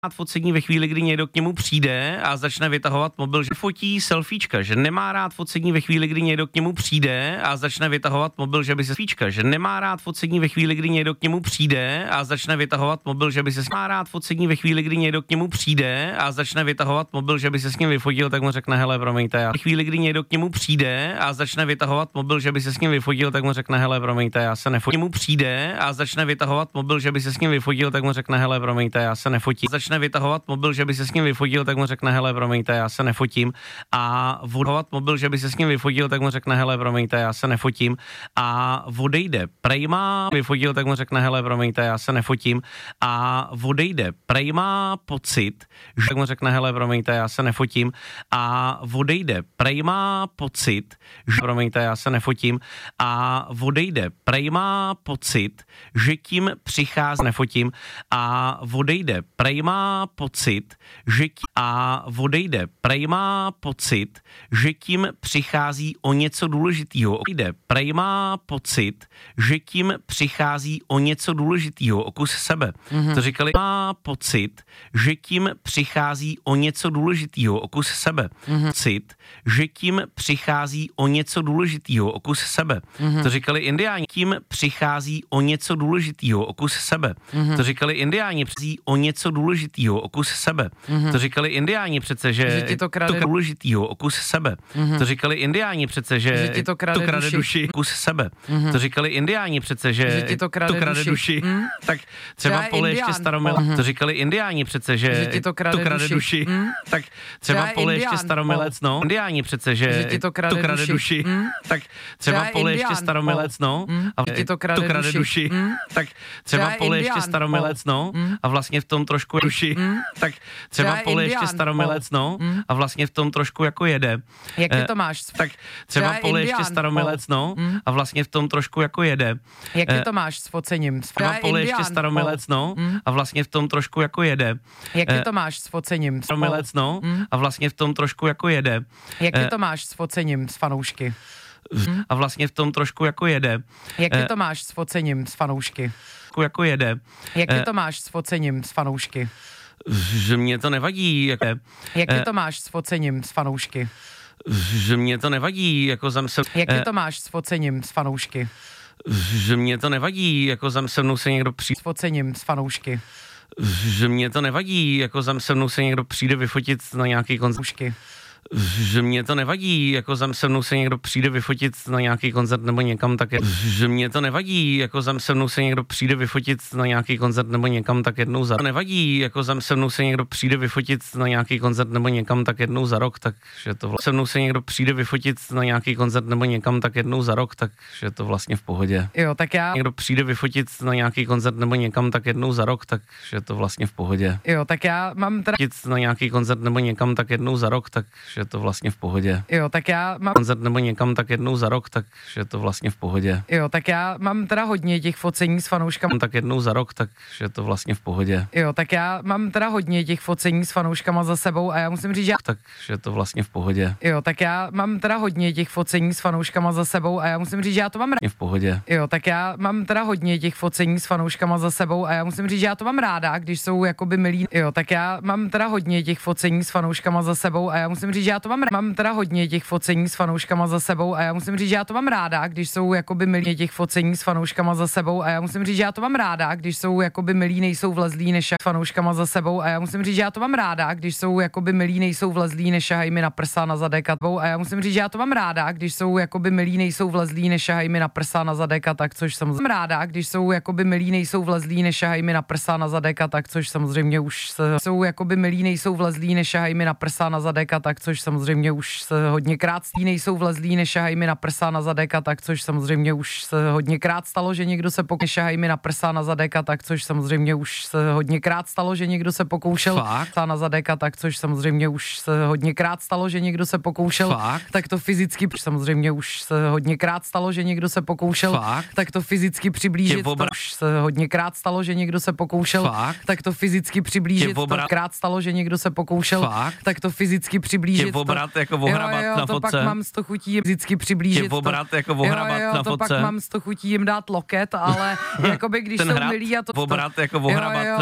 focení ve chvíli, kdy někdo k němu přijde a začne vytahovat mobil, že fotí selfiečka, že nemá rád focení ve chvíli, kdy někdo k němu přijde a začne vytahovat mobil, že by se selfiečka, že nemá rád focení ve chvíli, kdy někdo k němu přijde a začne vytahovat mobil, že by se má rád focení ve chvíli, kdy někdo k němu přijde a začne vytahovat mobil, že by se s ním vyfotil, tak mu řekne hele, promiňte, já. V chvíli, kdy někdo k němu přijde a začne vytahovat mobil, že by se s ním vyfotil, tak mu řekne hele, promiňte, já se nefotím. K němu přijde a začne vytahovat mobil, že by se s ním vyfotil, tak mu řekne hele, promiňte, já se nefotím. Začne vytahovat mobil, že by se s ním vyfotil, tak mu řekne hele, promiňte, já se nefotím. A vodovat mobil, že by se s ním vyfotil, tak mu řekne hele, promiňte, já se nefotím. A odejde. Prej má vyfotil, tak mu řekne hele, promiňte, já se nefotím. A odejde. Prej má pocit, že tak mu řekne hele, promiňte, já se nefotím. A odejde. Prej má pocit, že promiňte, já se nefotím. A odejde. Prej má pocit, že tím přichází nefotím. A odejde. Prej má pocit, že a odejde. Prej má pocit, že tím přichází o něco důležitýho. Odejde. Prej má pocit, že tím přichází o něco důležitýho, o kus sebe. To říkali, má pocit, že tím přichází o něco důležitýho, o kus sebe. Pocit, že tím přichází o něco důležitýho, o kus sebe. To říkali indiáni, tím přichází o něco důležitýho, o kus sebe. To říkali indiáni, přichází o něco důležitýho, o kus sebe. To říkali indiáni přece, že ti to krade důležitýho, o kus sebe. To říkali indiáni přece, že ti to krade duši, kus sebe. To říkali indiáni přece, že ti to krade duši. Tak třeba pole ještě staromil. To říkali indiáni přece, že ti to krade duši. Tak třeba pole ještě staromilec, no. Indiáni přece, že ti to krade duši. Tak třeba pole ještě staromilec, no. A ti to krade duši. Tak třeba pole ještě staromilec, no. A vlastně v tom trošku duši. Tak třeba pole ještě staromilec, no. A vlastně v tom trošku jako jede. Jak ty to máš? Tak třeba pole ještě staromilec, no. A vlastně v tom trošku jako jede. Jak ty to máš s focením? Třeba pole ještě staromilec, no. A vlastně v tom trošku jako jede. Jak ty to máš s focením? Staromilec, no. A vlastně v tom trošku jako jede. Jak ty to máš s focením s fanoušky? A vlastně v tom trošku jako jede. Jak ty to máš s focením s fanoušky? Jako jede. Jak ty to máš s focením s fanoušky? Že mě to nevadí. Jak ty to máš s focením s fanoušky? Že mě to nevadí, jako jsem. Jak ty to máš s focením s fanoušky? Že mě to nevadí, jako se mnou se někdo přijde. S focením s fanoušky? Že mě to nevadí, jako se mnou se někdo přijde vyfotit na nějaký koncert. Že mě to nevadí, jako se mnou se někdo přijde vyfotit na nějaký koncert nebo někam tak. Že mě to nevadí, jako se mnou se někdo přijde vyfotit na nějaký koncert nebo někam tak jednou za rok. Nevadí, jako se mnou se někdo přijde vyfotit na nějaký koncert nebo někam tak jednou za rok, takže to se mnou se někdo přijde vyfotit na nějaký koncert nebo někam tak jednou za rok, takže to vlastně v pohodě. Jo, tak já. Někdo přijde vyfotit na nějaký koncert nebo někam tak jednou za rok, takže to vlastně v pohodě. Jo, tak já mám teda na nějaký koncert nebo někam tak jednou za rok, takže to vlastně v pohodě. Jo, tak já mám koncert nebo někam tak jednou za rok, takže to vlastně v pohodě. Jo, tak já mám teda hodně těch focení s fanouškama. Tak jednou za rok, takže to vlastně v pohodě. Jo, tak já mám teda hodně těch focení s fanouškama za sebou a já musím říct, že takže to vlastně v pohodě. Jo, tak já mám teda hodně těch focení s fanouškama za sebou a já musím říct, že já to mám v pohodě. Jo, tak já mám teda hodně těch focení s fanouškama za sebou a já musím říct, že já to mám ráda, když jsou jakoby milí. Jo, tak já mám teda hodně těch focení s fanouškama za sebou a já musím říct, že já to mám teda hodně těch focení s fanouškama za sebou a já musím říct, že já to mám ráda, když jsou jakoby milí těch focení s fanouškama za sebou a já musím říct, že já to mám ráda, když jsou jakoby milí, nejsou vlezlí, nešahají s fanouškama za sebou a já musím říct, že já to mám ráda, když jsou jakoby milí, nejsou vlezlí, nešahají mi na prsa na zadek a já musím říct, že já to mám ráda, když jsou jakoby milí, nejsou vlezlí, nešahají mi na prsa na zadek a tak, což samozřejmě ráda, když jsou jakoby milí, nejsou vlezlí, nešahají mi na prsa na zadek a tak, což samozřejmě už jsou jakoby milí, nejsou vlezlí, nešahají mi na prsa na zadek a tak, což samozřejmě už se hodněkrát nejsou vlezlí, nešahají mi na prsa na zadek a tak, což samozřejmě už se hodněkrát stalo, že někdo se nešahají mi na prsa na zadek a tak, což samozřejmě už se hodněkrát stalo, že někdo se pokoušel na zadek a tak, což samozřejmě už se hodněkrát stalo, že někdo se pokoušel tak to fyzicky, samozřejmě už se hodněkrát stalo, že někdo se pokoušel tak to fyzicky přiblížit, to už se hodněkrát stalo, že někdo se pokoušel tak to fyzicky přiblížit, krát stalo, že někdo se pokoušel tak to fyzicky přiblížit, jako ohrabat na to fotce. Pak mám 100 chutí jim vždycky přiblížit. To jako ohrabat na to fotce. pak mám 100 chutí jim dát loket, ale jakoby když jsou milí a to obrat jako ohrabat na